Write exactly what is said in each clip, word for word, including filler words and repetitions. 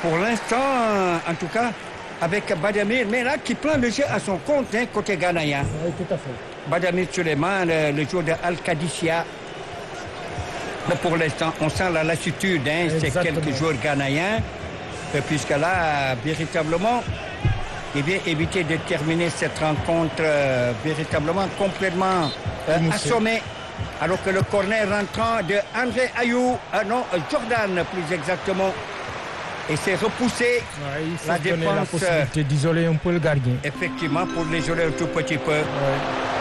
pour l'instant, en tout cas, avec Badamir, mais là, qui prend le jeu à son compte, hein, côté ghanéen. Oui, tout à fait. Badamir Suleiman, le, le joueur de Al-Qadissia. Mais pour l'instant, on sent la lassitude, hein, c'est quelques joueurs ghanéens, puisque là, véritablement, il vient éviter de terminer cette rencontre euh, véritablement complètement euh, assommée. Alors que le corner rentrant de André Ayou, euh, non, Jordan plus exactement, et c'est repoussé. Ouais, il faut la donner défense, la possibilité d'isoler un peu le gardien. Effectivement, pour l'isoler un tout petit peu. Ouais.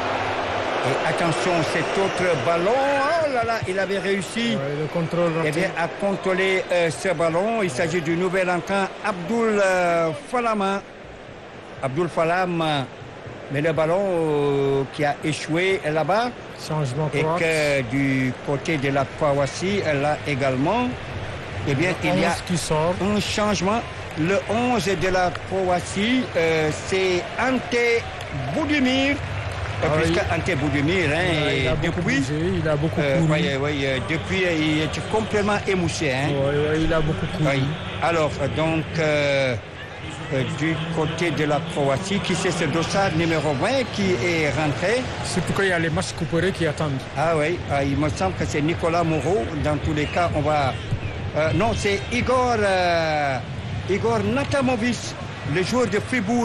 Et attention, cet autre ballon, oh là là, il avait réussi ouais, le contrôle eh bien, à contrôler euh, ce ballon. Il s'agit du nouvel entrant, Abdoul euh, Falama. Abdoul Falam, mais le ballon euh, qui a échoué là-bas. Changement et croate. Que du côté de la Croatie, là également, eh bien, le il y a qui sort. un changement. Le onze de la Croatie, euh, c'est Ante Budimir. Ah, puisque oui. Ante Budimir, hein, ouais, il a depuis, bougé, il a beaucoup euh, couru. Oui, oui, depuis, il est complètement émoussé. Hein. Oui, oui, il a beaucoup couru. Oui. Alors, donc, euh, euh, du côté de la Croatie, qui c'est ce dossard numéro vingt qui est rentré? C'est pourquoi il y a les matchs couperés qui attendent. Ah oui, ah, il me semble que c'est Nicolas Moreau. Dans tous les cas, on va... Euh, non, c'est Igor, euh, Igor Natamovic, le joueur de Fribourg.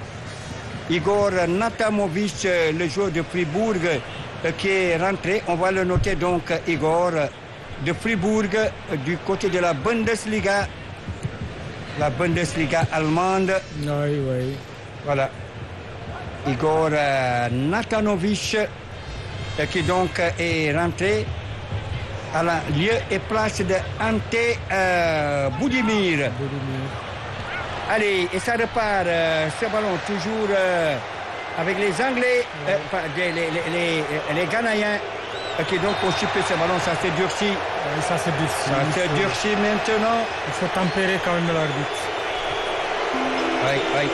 Igor Natamovic, le joueur de Fribourg, euh, qui est rentré. On va le noter donc, Igor, de Fribourg, euh, du côté de la Bundesliga. La Bundesliga allemande. Oui, oui. Voilà. Igor euh, Natanovic, euh, qui donc euh, est rentré à la lieu et place de Ante euh, Budimir. Budimir. Allez, et ça repart, euh, ce ballon toujours euh, avec les Anglais, ouais. euh, les, les, les, les Ghanéens, euh, qui donc ont chipé ce ballon, ça s'est durci. Oui, ça s'est durci. Ça s'est durci maintenant. Il faut tempérer quand même l'arbitre. Oui, oui.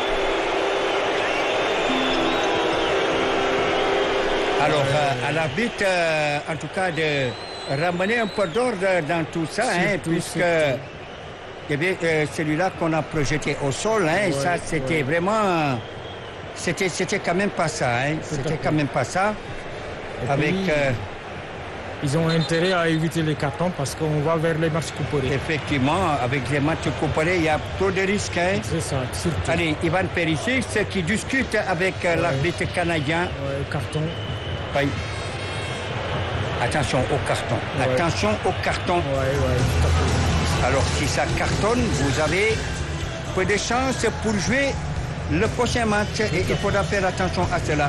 Alors, euh, à l'arbitre, euh, en tout cas, de ramener un peu d'ordre dans tout ça, surtout, hein, puisque eh bien, euh, celui-là qu'on a projeté au sol, hein, ouais, ça, c'était ouais. vraiment... C'était, c'était quand même pas ça, hein, c'était quand même pas ça. Et avec... Puis, euh, ils ont intérêt à éviter les cartons parce qu'on va vers les matchs couperés. Effectivement, avec les matchs couperés, il y a trop de risques. Hein. C'est ça, surtout. Allez, Ivan Perisic, qui discute avec ouais. l'arbitre canadien. Ouais, carton. Oui. Attention au carton. Ouais. Attention au carton. Ouais, ouais, alors, si ça cartonne, vous avez peu de chances pour jouer le prochain match. Et il faudra faire attention à cela.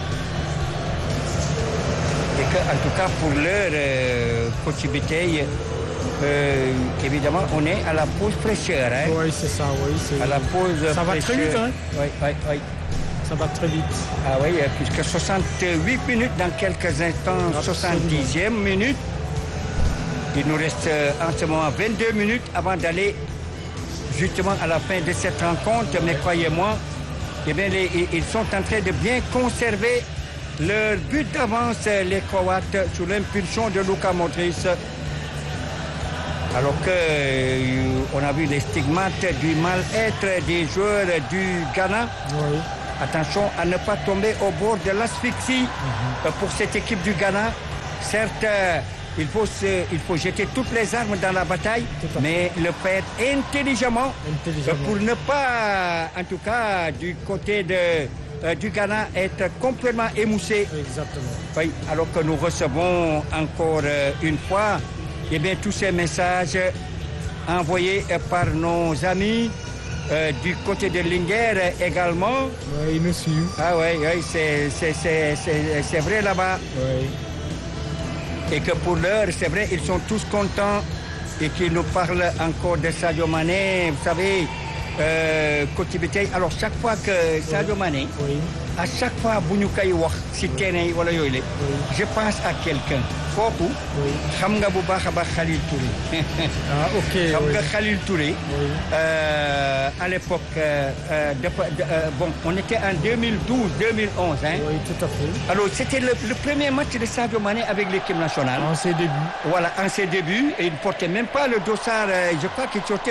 Et que, en tout cas, pour l'heure, euh, Coach Biteille, euh, évidemment, on est à la pause fraîcheur. Hein. Oui, c'est ça, oui. C'est... À la pause ça fraîcheur. va très vite, hein. Oui, oui, oui. Ça va très vite. Ah oui, puisque soixante-huit minutes dans quelques instants, soixante-dixième minute. Il nous reste en ce moment vingt-deux minutes avant d'aller justement à la fin de cette rencontre. Mais croyez-moi, eh bien, les, ils sont en train de bien conserver leur but d'avance, les Croates, sous l'impulsion de Luka Modric. Alors que euh, on a vu les stigmates du mal-être des joueurs du Ghana. Oui. Attention à ne pas tomber au bord de l'asphyxie mm-hmm. pour cette équipe du Ghana. Certes, euh, il, faut se, il faut jeter toutes les armes dans la bataille, mais le faire intelligemment, intelligemment pour ne pas, en tout cas, du côté de, euh, du Ghana, être complètement émoussé. Exactement. Oui, alors que nous recevons encore euh, une fois eh bien, tous ces messages envoyés euh, par nos amis. Euh, du côté de Linguère également. Oui, ils nous suivent. Ah oui, oui c'est, c'est, c'est, c'est, c'est vrai là-bas. Oui. Et que pour l'heure, c'est vrai, ils sont tous contents et qu'ils nous parlent encore de Sadio Mané. Vous savez, euh, Coach Biteille, alors chaque fois que Sadio Mané, oui. à chaque fois bu ñu koy wax si terrain yi wala yooyu la je pense à quelqu'un kooku xam nga bu baax a baax Khalil Touré. Ah ok. xam oui. nga Khalil Touré. Oui. Euh, à l'époque euh, euh, de, de, euh, bon on était en deux mille douze deux mille onze hein. Oui, tout à fait. Alors c'était le, le premier match de Sadio Mané avec l'équipe nationale. En ses débuts. Voilà, en ses débuts, et il ne portait même pas le dossard, euh, je crois qu'il sortait